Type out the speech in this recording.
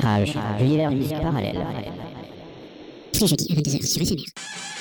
Mirage, l'univers de musique parallèle. Tous les jeudis à 22h sur SMR.